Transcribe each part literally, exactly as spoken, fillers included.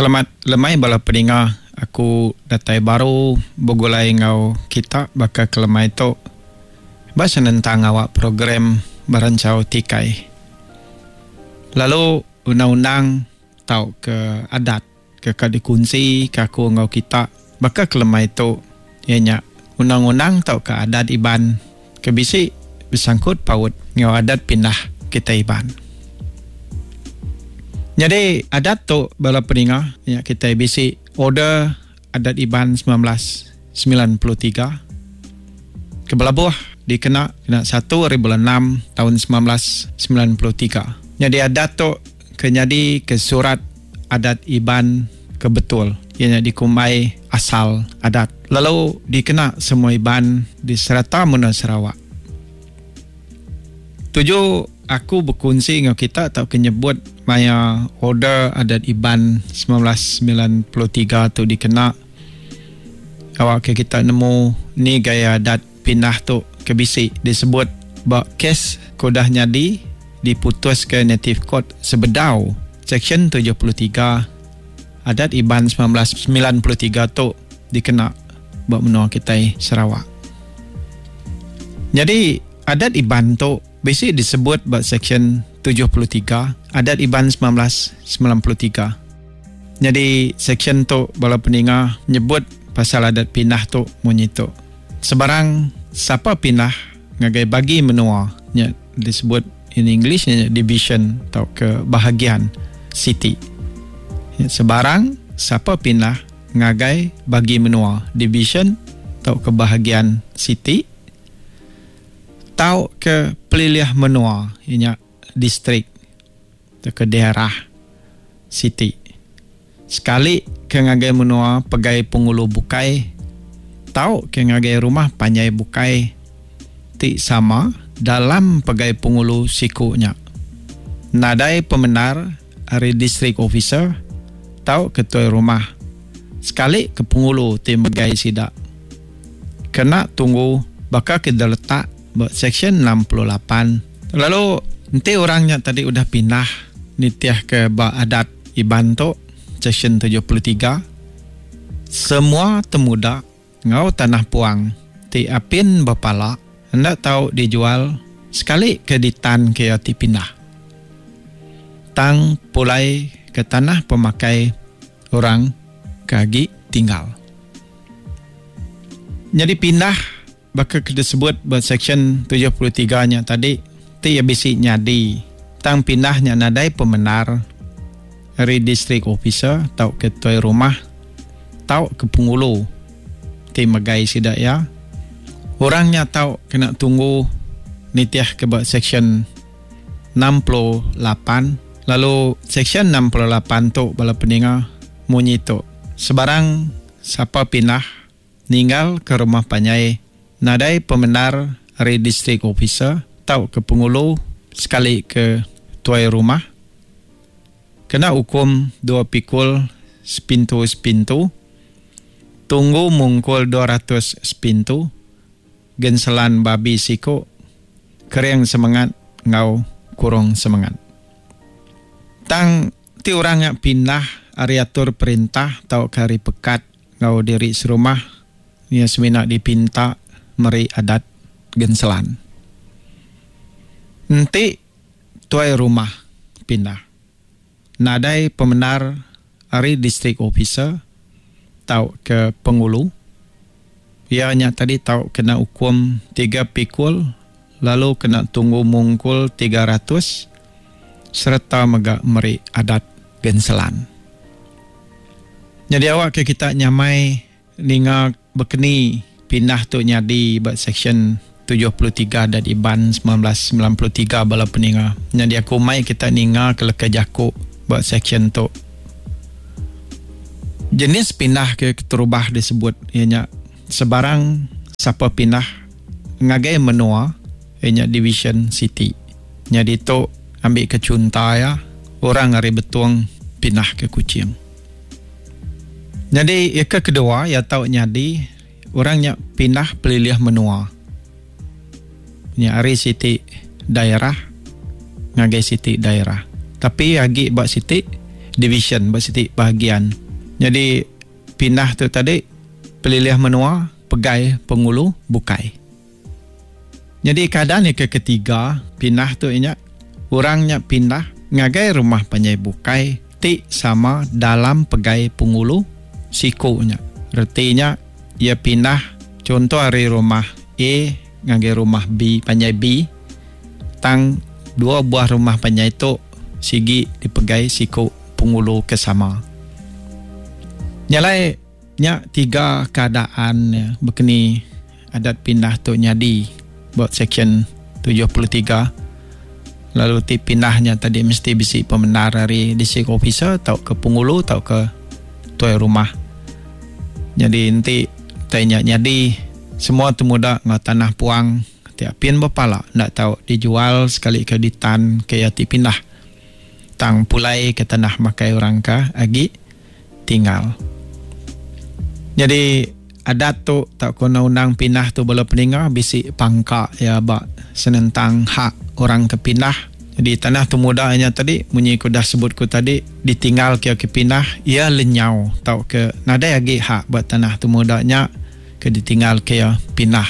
Selamat lemai bala pendengar. Aku datai baru begulai ngau kita baka kelemai tu bahasa tentang awak program berancau tikai. Lalu undang-undang tau ke adat ke kadikunsi ke aku ngau kita baka kelemai tu ianya undang-undang tau ke adat iban ke bisi bersangkut paut ngau adat pindah kita iban. Jadi adat tu bala pendengar ya kita bisi order adat iban sembilan belas sembilan puluh tiga ke belabuh dikena kena satu hari bulan enam tahun sembilan belas sembilan puluh tiga. Jadi adat tu kenyadi ke surat adat iban ke betul ianya dikumai asal adat. Lalu dikena semua iban di serata Muna Sarawak. Tujuh aku berkongsi dengan kita atau kenyebut maya order adat iban sembilan belas sembilan puluh tiga tu dikena awak ke kita nemu ni gaya adat pindah tu ke bisi disebut bak kes kodah nyadi diputus ke native code sebedau section tujuh puluh tiga adat iban sembilan belas sembilan puluh tiga tu dikena bak menua kita Sarawak. Jadi adat iban tu basic disebut buat section tujuh puluh tiga adat iban sembilan belas sembilan puluh tiga. Jadi section tu bala pendengar nyebut pasal adat pindah tu bunyi tu. Sebarang siapa pindah ngagai bagi menua nya disebut in English nya division atau ke bahagian city. Ya, sebarang siapa pindah ngagai bagi menua division atau ke bahagian city tau ke peliliah menua ianya distrik atau ke daerah city. Sekali ke ngagai menua pegai pengulu bukai tau ke ngagai rumah panjai bukai ti sama dalam pegai pengulu sikunya. Nadai pemenar hari distrik officer tau ketua rumah sekali ke pengulu ti megai sidak kena tunggu bakal kita letak section enam puluh lapan. Lalu nanti orangnya tadi udah pindah nitiah ke ba adat iban tu section tujuh puluh tiga. Semua temuda ngau tanah puang ti apin bapala hendak tahu dijual sekali ke ditan ke ti pindah. Tang pulai ke tanah pemakai orang kagi tinggal. Jadi pindah baka disebut buat section tujuh puluh tiga nya tadi ti ya bisi nyadi tang pindahnya nadai pemenar hari district officer tau ketua rumah tau ke pengulu ti megai sidak ya orangnya tau kena tunggu nitiah ke buat section enam puluh lapan. Lalu section enam puluh lapan tu bala pendengar munyi tu sebarang siapa pindah ninggal ke rumah panjai nadai pemenar hari district officer tau ke pengulu sekali ke tuai rumah kena hukum dua pikul sepintu sepintu tunggu mungkul dua ratus sepintu genselan babi siku kering semangat ngau kurung semangat. Tang ti orang yang pindah hari atur perintah tau ke hari pekat ngau diri serumah ya semina dipinta meri adat genselan. Nanti tuai rumah pindah. Nadai pemenar hari district officer tau ke pengulu. Ianya tadi tau kena hukum tiga pikul lalu kena tunggu mungkul tiga ratus serta mega meri adat genselan. Jadi awak ke kita nyamai ninga bekeni pindah tu nyadi buat section tujuh puluh tiga dan iban sembilan belas sembilan puluh tiga bala peninga. Jadi aku mai kita ninga ke leka jaku buat section tu. Jenis pindah ke terubah disebut ianya sebarang siapa pindah ngagai menua ianya division city. Jadi tu ambil ke cunta ya orang hari betuang pindah ke Kuching. Jadi yang kedua ya tau nyadi orangnya pindah peliliah menua. Nyari siti daerah ngagai siti daerah. Tapi agi bak siti subdivision, bersitik bahagian. Jadi pinah tu tadi pelilih menua, pegai, pengulu, bukai. Jadi keadaan yang ketiga, pinah tu ingat orangnya pindah ngagai rumah panjai bukai ti sama dalam pegai pengulu sikunya. Artinya ia pindah contoh hari rumah A ngagai rumah B panjai B, tang dua buah rumah panjai tu sigi dipegai siku pengulu kesama. Nyalai nya tiga keadaan ya, begini adat pindah tu nyadi buat section tujuh puluh tiga. Lalu ti pinahnya tadi mesti bisi pembenar dari district officer atau ke pengulu atau ke tuai rumah. Jadi nanti tanya nyadi semua temuda ngau tanah puang tiap pin bapala ndak tahu dijual sekali ke ditan ke ti pindah. Tang pulai ke tanah makai orang ka agi tinggal. Jadi adat tu tak kena undang pindah tu bala peningah bisi pangka ya ba senentang hak orang kepindah. Jadi tanah tu mudahnya tadi munyi ku dah sebut ku tadi ditinggal ke kepindah ia lenyau tau ke nada lagi hak buat tanah tu mudahnya ke ditinggal ke pindah.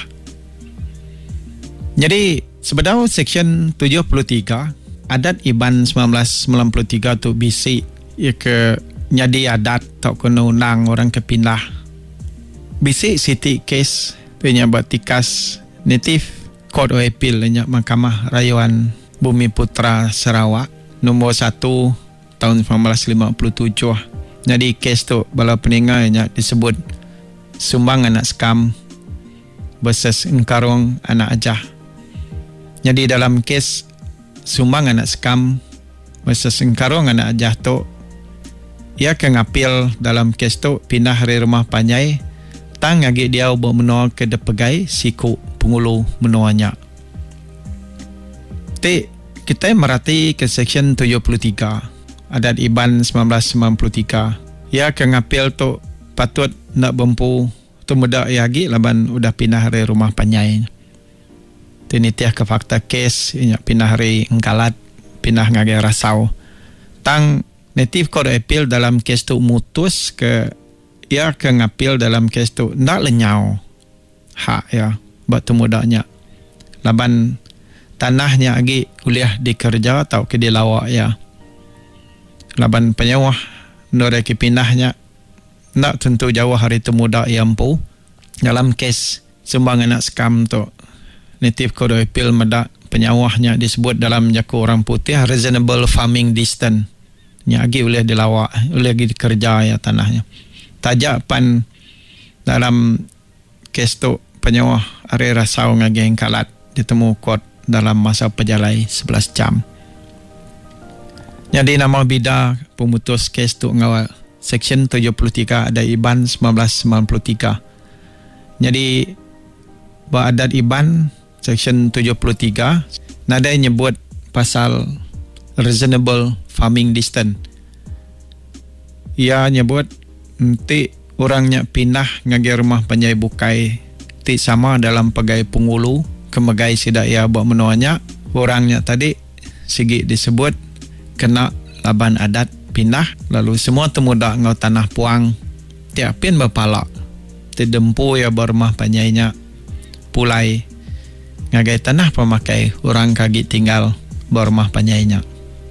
Jadi sebenarnya section tujuh puluh tiga adat Iban sembilan belas sembilan puluh tiga tu bisi ya ke nyadi adat tau kena undang orang kepindah. Bisi city case punya buat tikas native Court of Appeal punya Mahkamah Rayuan Bumi Putra Sarawak nombor satu tahun sembilan belas lima puluh tujuh. Jadi case tu bala peninggalnya disebut sumbang anak skam versus engkarong anak ajah. Jadi dalam case sumbang anak skam versus engkarong anak ajah tu ia akan appeal dalam case tu pindah dari rumah panjai tang agi dia ubah menua ke depegai siku pengulu menuanya. Ti kita merhati ke section tujuh puluh tiga adat Iban sembilan belas sembilan puluh tiga. Ia akan appeal tu patut nak bempu tu muda lagi laban udah pindah dari rumah panjai. Ti nitiah ke fakta kes ia pindah dari Engkalat pindah ngagai Rasau. Tang Native Court of Appeal dalam kes tu mutus ke ia akan ngapil dalam kes tu ndak lenyau hak ya buat temudanya laban tanahnya lagi kuliah dikerja atau ke dilawak ya laban penyewah nore ke pinahnya ndak tentu jauh hari temuda yang empu dalam kes sumbang anak skam tu Native Court of Appeal medak penyewahnya disebut dalam jaku orang putih reasonable farming distance nya lagi boleh dilawak boleh lagi dikerja ya tanahnya. Tajak pan dalam kes tu penyewah area Rasau ngagi Engkalat ditemu kot dalam masa perjalai sebelas jam. Jadi nama bida pemutus kes tu ngawal section tujuh puluh tiga ada Iban sembilan belas sembilan puluh tiga. Jadi adat Iban section tujuh puluh tiga nada nyebut pasal reasonable farming distance. Ia nyebut nanti orangnya pindah ngagi rumah panjai bukai ti sama dalam pegai pengulu kemegai sidak ia buat menuanya orangnya tadi sigi disebut kena laban adat pindah lalu semua temuda ngau tanah puang tiapin berpalak ti dempu ya berumah panjainya pulai ngagai tanah pemakai orang kagi tinggal berumah panjainya.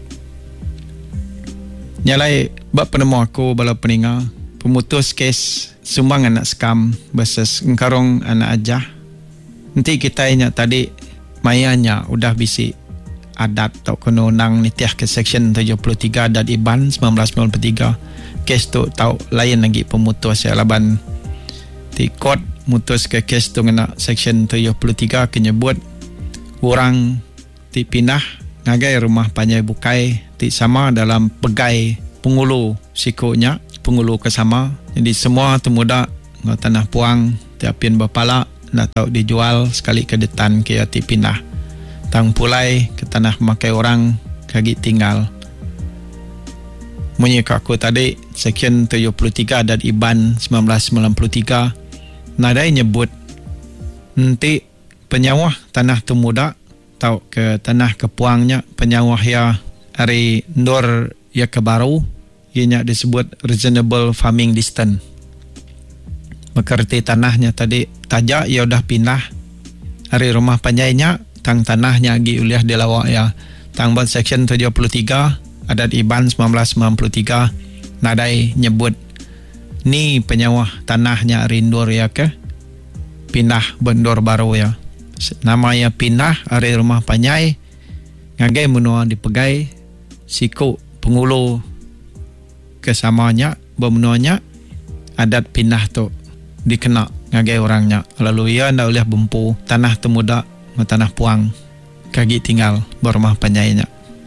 Nyalai bab penemu aku bala peningal pemutus kes sumbang anak skam versus engkarong anak ajah. Nanti kita ingat tadi mayanya udah bisi adat atau kena undang nitiah ke section tujuh puluh tiga adat Iban sembilan belas sembilan puluh tiga. Kes tu tahu lain lagi pemutus ya laban ti court mutus ke kes tu kena section tujuh puluh tiga kenyebut orang ti pindah ngagai rumah panjai bukai ti sama dalam pegai pengulu sikunya pengulu kesama. Jadi semua temuda ngau tanah puang tiapin bapala nak tahu dijual sekali ke detan ke ti pindah tang pulai ke tanah makai orang kagi tinggal. Munyi aku tadi section tujuh puluh tiga adat Iban sembilan belas sembilan puluh tiga nadai nyebut nanti penyawah tanah temuda tahu ke tanah kepuangnya penyawah ya hari ndor ya ke baru ianya disebut reasonable farming distance. Berarti tanahnya tadi tajak ia udah pindah dari rumah panjainya, tang tanahnya agi uliah dilawak ya. Tang buat section tujuh puluh tiga adat Iban sembilan belas sembilan puluh tiga nadai nyebut ni penyawah tanahnya rindur ya ke pindah bendor baru ya. Nama ya pindah dari rumah panjai ngagai menua dipegai siku pengulu kesamanya bermenuanya adat pindah tu dikena ngagai orangnya. Lalu ia ndak boleh bempu tanah temuda tanah puang kaki tinggal berumah panjainya.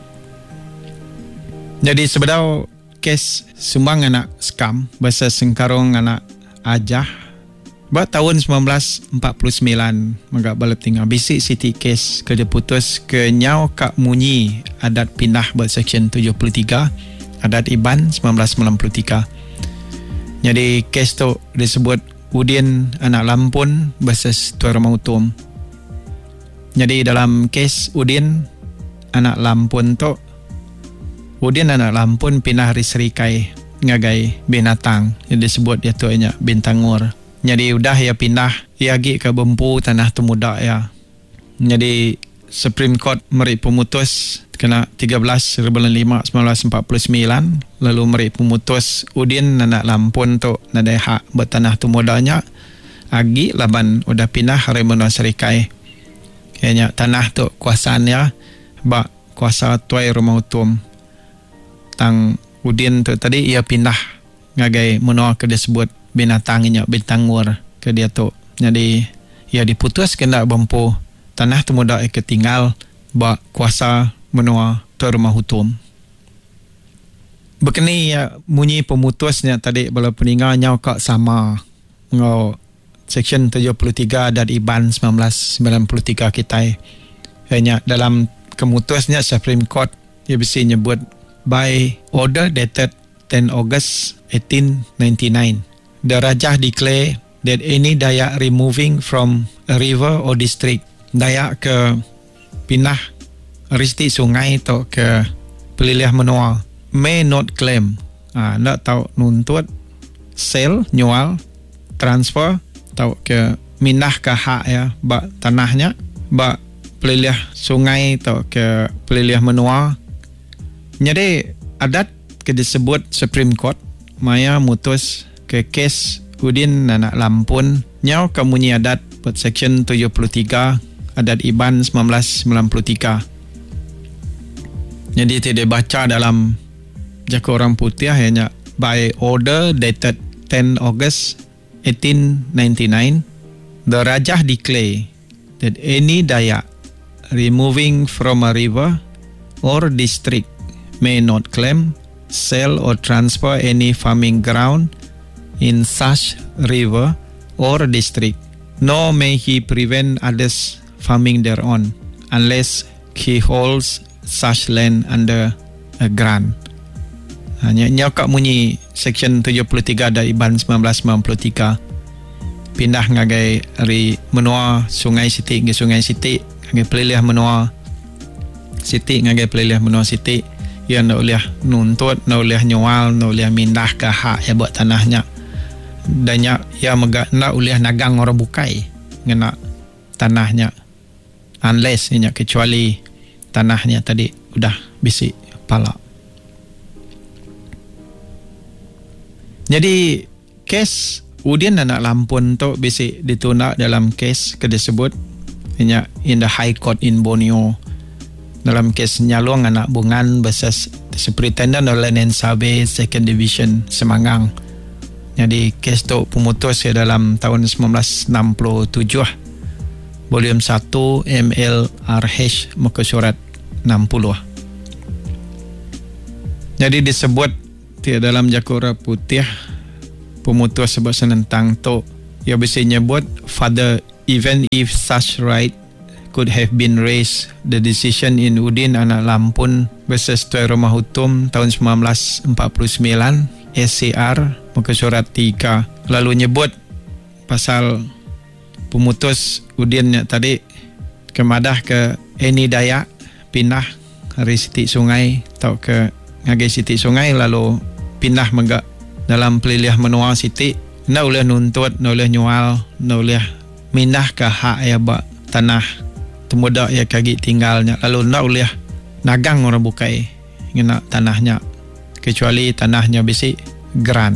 Jadi sebenarnya kes sumbang anak skam bahasa sengkarong anak ajah buat tahun sembilan belas empat puluh sembilan magak balik tinggal bisik siti kes kerja putus ke nyau kak munyi adat pindah buat section tujuh puluh tiga adat Iban sembilan belas sembilan puluh tiga. Jadi kes tu disebut Udin anak Lampun versus Tuan Rumah Utum. Jadi dalam kes Udin anak Lampun tu, Udin anak Lampun pindah dari Serikai ngagai binatang. Jadi disebut dia tu nya Bintangur. Jadi udah ya pindah ia gi ke Bempu tanah temuda ya. Jadi Supreme Court meri pemutus kena tiga belas bulan lima sembilan belas empat puluh sembilan, lalu meri pemutus Udin anak Lampun tu nadai hak buat tanah temudanya agi laban udah pindah hari menua Serikai. Kayaknya tanah tu kuasaannya bak kuasa Tuai Rumah Utum. Tang Udin tu tadi ia pindah ngagai menua ke disebut binatangnya Bintangur ke dia tu. Jadi ia diputus kena Bempu tanah temuda ketinggal bak kuasa menua Tuai Rumah Utum. Begini ya munyi pemutusnya tadi bala peninggalnya kak sama ngau section tujuh puluh tiga adat Iban sembilan belas sembilan puluh tiga kita. Hanya dalam kemutusnya Supreme Court ia bisa nyebut by order dated tenth August eighteen ninety-nine. The Rajah declare that any Dayak removing from a river or district, Dayak ke pindah risti sungai atau ke peliliah menua, may not claim, ah, nak tahu nuntut, sell, nyual, transfer, tahu ke minah ke hak ya, bak tanahnya, bak peliliah sungai atau ke peliliah menua. Jadi adat ke disebut Supreme Court, maya mutus ke kes Udin anak Lampun, nyau kemunyi adat buat section tujuh puluh tiga adat Iban sembilan belas sembilan puluh tiga. Jadi tidak baca dalam jaka orang putih hanya by order dated tenth August eighteen ninety-nine, the Rajah declare that any Dayak removing from a river or district may not claim, sell or transfer any farming ground in such river or district, nor may he prevent others farming thereon unless he holds such land under a grant. Hanya nyokak munyi section tujuh puluh tiga dari Iban sembilan belas sembilan puluh tiga pindah ngagai dari menua sungai Siti ke sungai Siti ngagai peliliah menua Siti ngagai peliliah menua Siti yang nak boleh nuntut, nak boleh nyual, nak boleh mindah ke hak ya buat tanahnya. Dan ya, ya megak nak boleh nagang orang bukai ngena tanahnya unless ya kecuali tanahnya tadi udah bisi pala. Jadi kes Udin anak Lampun tu bisi ditunda dalam kes ke disebut inya in the High Court in Borneo dalam kes nyalong anak Bungan versus Superintendent of Land and Survey Second Division Semangang. Jadi kes tu pemutus ya dalam tahun sembilan belas enam puluh tujuh volume satu M L R H muka surat enam puluh. Jadi disebut di dalam Jakura Putih pemutus sebab senentang tu ia bisa nyebut further even if such right could have been raised the decision in Udin anak Lampun versus Tuai Rumah Utum tahun sembilan belas empat puluh sembilan S C R muka surat tiga lalu nyebut pasal pemutus Udin tadi kemadah ke any Dayak pindah dari Siti Sungai atau ke ngagai Siti Sungai lalu pindah megak dalam peliliah menua siti na oleh nuntut na oleh nyual na oleh minah ke hak ya bak tanah temuda ya kagi tinggalnya lalu na oleh nagang orang bukai ngena tanahnya kecuali tanahnya bisi grant.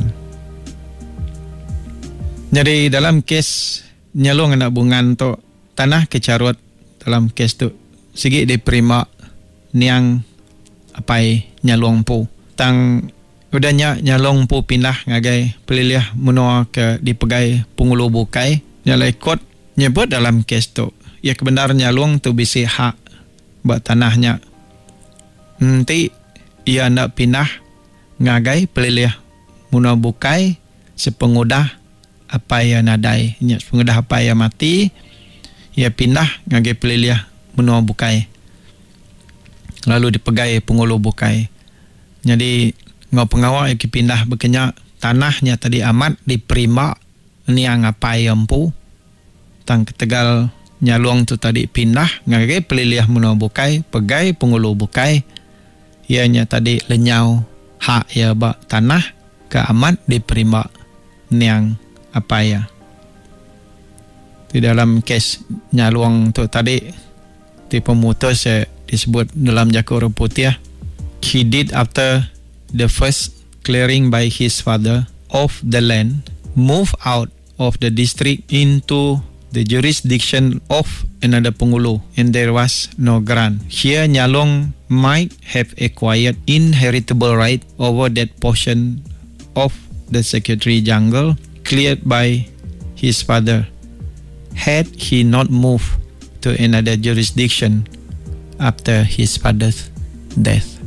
Jadi dalam kes nyalong anak bungan tu tanah kecarut dalam kes tu sigi diterima niang apai nyalong pu tang udahnya nyalong pu pindah ngagai peliliah menua ke dipegai pengulu bukai nyalai kot nyebut dalam kes tu ya kebenar nyalong tu bisi hak buat tanahnya nanti ia nak pindah ngagai peliliah menua bukai sepengudah apa yang nadai nya sepengudah apa yang mati ia pindah ngagai peliliah menua bukai lalu dipegai pengulu bukai. Jadi ngau pengawal yang pindah berkenyak tanahnya tadi amat diperima niang apa yang pu tang ketegal nyaluang tu tadi pindah ngagai peliliah menua bukai pegai pengulu bukai ianya tadi lenyau hak ya bak tanah ke amat diperima niang apa ya. Di dalam kes nyaluang tu tadi di pemutus eh, disebut dalam Jaka Orang Putih, he did after the first clearing by his father of the land, move out of the district into the jurisdiction of another Pengulu, and there was no grant. Here Nyalong might have acquired inheritable right over that portion of the secretary jungle cleared by his father, had he not moved to another jurisdiction after his father's death.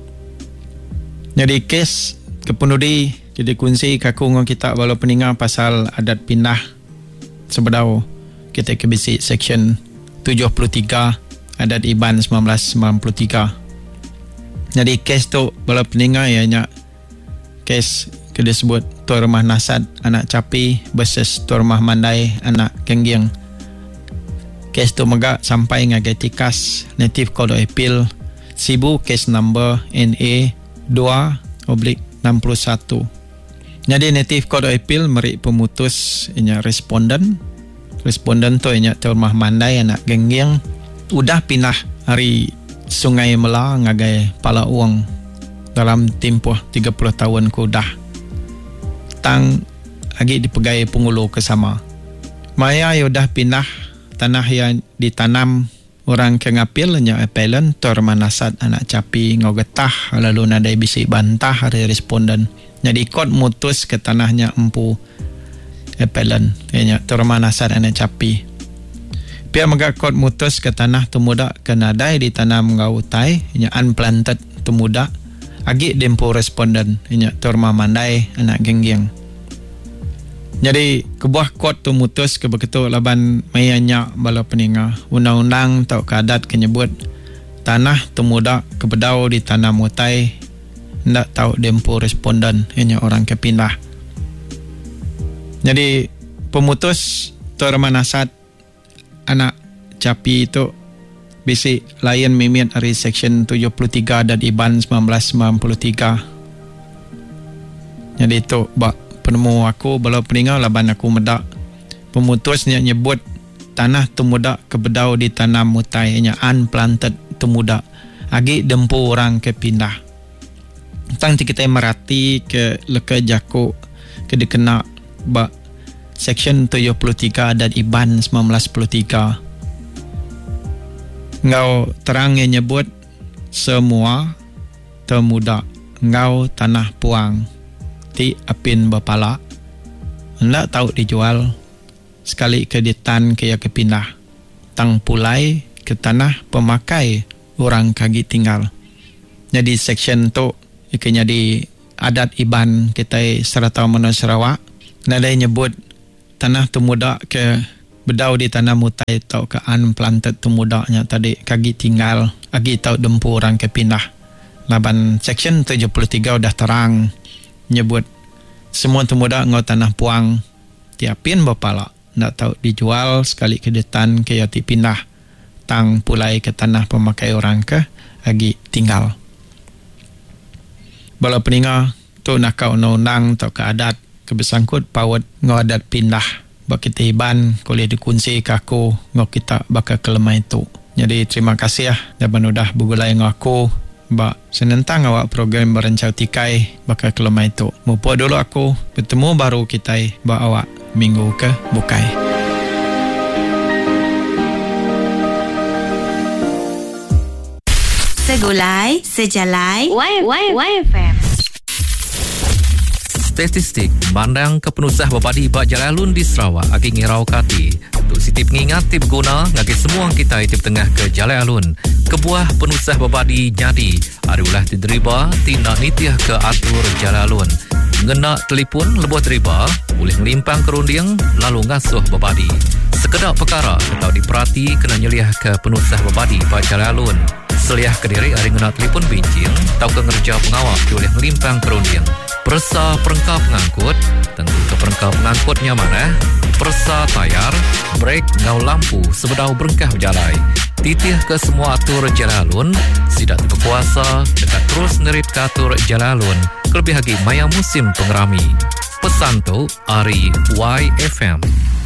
Jadi kes kepenudi jadi kunci kaku ngau kita walau peningat pasal adat pindah sebedau kita ke bisi section tujuh puluh tiga adat Iban sembilan belas sembilan puluh tiga. Jadi kes tu walau peningat ianya kes ke disebut Tuan Rumah Nasad anak Capi versus Tuan Rumah Mandai anak Genggiang. Kes tu megak sampai ngagai tikas Native Court of Appeal Sibu kes number N A dua oblik enam puluh satu. Jadi Native Court of Appeal merik pemutus inya responden. Responden tu inya Tuan Rumah Mandai anak Genggiang udah pindah hari Sungai Mela ngagai Pala Uang dalam tempoh tiga puluh tahun ku dah. Tang agi dipegai pengulu kesama. Maya udah pindah tanah yang ditanam orang ke ngapil nya appellant Tuan Rumah Nasad anak Capi ngau getah lalu nadai bisi bantah hari responden. Jadi kot mutus ke tanahnya empu appellant nya Tuan Rumah Nasad anak Capi. Pihak megak kot mutus ke tanah temuda ke nadai ditanam ngau utai nya unplanted temuda agi dempo responden nya Tuan Rumah Mandai anak Genggiang. Jadi kebuah kot tu mutus ke begitu laban mayanya bala peninga undang-undang tau kadat kenyebut tanah temuda kebedau di tanah mutai ndak tahu dempo responden hanya orang kepindah. Jadi pemutus Tuan Rumah Nasad anak Capi itu bisi layan mimit dari section tujuh puluh tiga dan Iban sembilan belas sembilan puluh tiga. Jadi itu bak penemu aku bala peninga laban aku medak pemutusnya nyebut tanah temuda kebedau di tanah mutai nya unplanted temuda agi dempu orang ke pindah. Tang kita merati ke leka Jako ke dikena ba section tujuh puluh tiga dan Iban sembilan belas sepuluh tiga. Ngau terang yang nyebut semua temuda ngau tanah puang ti apin bapala hendak tahu dijual sekali ke ditan ke ya kepindah tang pulai ke tanah pemakai orang kagi tinggal. Jadi section tu ikanya di adat Iban kita serata Menua Sarawak nadai nyebut tanah temuda ke bedau di tanah mutai tau ke unplanted temudanya tadi kagi tinggal agi tau dempu orang kepindah. Laban section tujuh puluh tiga udah terang nyebut semua temuda ngau tanah puang tiapin bapala ndak tahu dijual sekali ke detan ke yati pindah tang pulai ke tanah pemakai orang ke agi tinggal. Bala peninga tu nak kau undang-undang atau ke adat kebesangkut pawat ngadat pindah bakitiban boleh dikunci kaku ngau kita bakal kelemah itu. Jadi terima kasih ya dapat udah bugulai ngaku ba senentang awak program berencau tikai bakal kelemah itu. Mupo dulu aku bertemu baru kita ba awak minggu ke bukai. Segulai sejalai Y F M. Statistik bandang kepenusah babadi bak Jalalun di Sarawak agi ngirau kati. Untuk siti pengingat tip guna ngagi semua kita tip tengah ke Jalalun. Kebuah penusah babadi nyadi adalah diterima tindak nitiah ke atur Jalalun. Ngena telefon lebuh terima boleh ngelimpang kerunding lalu ngasuh babadi. Sekedar perkara atau diperhati kena nyeliah ke penusah babadi bak Jalalun. Seliah kediri hari ngena telefon bincang atau ke ngerja pengawal boleh ngelimpang kerunding. Persa perengkap pengangkut, tentu ke perengkap pengangkutnya mana? Persa tayar, brek ngau lampu sebedau berengkah berjalai. Titih ke semua atur Jalalun, sidak berkuasa dekat terus nerit ke atur Jalalun, kelebih lagi maya musim pengerami. Pesan tu, Ari Y F M.